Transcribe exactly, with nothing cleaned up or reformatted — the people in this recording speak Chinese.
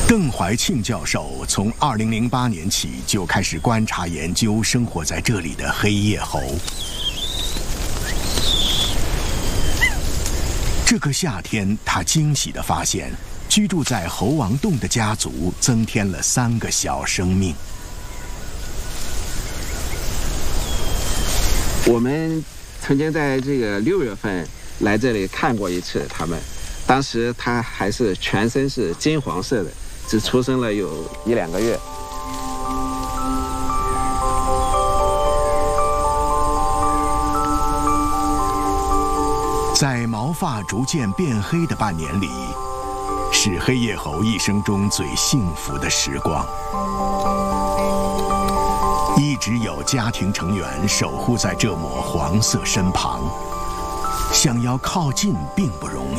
邓怀庆教授从二零零八年起就开始观察研究生活在这里的黑叶猴。这个夏天，他惊喜地发现，居住在猴王洞的家族增添了三个小生命。 我们曾经在这个六月份来这里看过一次他们，当时它还是全身是金黄色的，只出生了有一两个月。 在毛发逐渐变黑的半年里，是黑叶猴一生中最幸福的时光。一直有家庭成员守护在这抹黄色身旁，想要靠近并不容易。